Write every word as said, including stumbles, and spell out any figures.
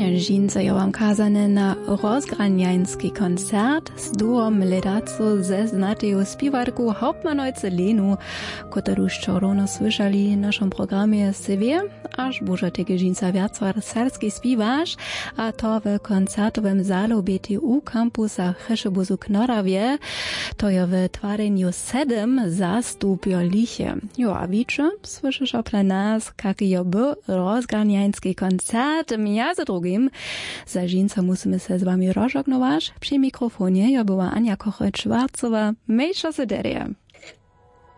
Žince je wam kazane na rozgranjański koncert z duom Ledaco ze znateju spiwarku Hauptmanojce Lenu, którą wczoraj słyszeli w naszym programie S W, aż buże tego Žinca wiacwar serski spiwasz, a to w koncertowym zalu B T U kampusa Cheszebuzu Knorawie, to je w twareniu sedem zastupioliche. Jo, a wicze, słyszysz opla nas, jak je był rozgranjański koncert, między drugim, za Žinca musimy se z wami rozżegnować. Przy mikrofonie ja była Ania Kocheć-Szwarcowa. Mejsza sederia.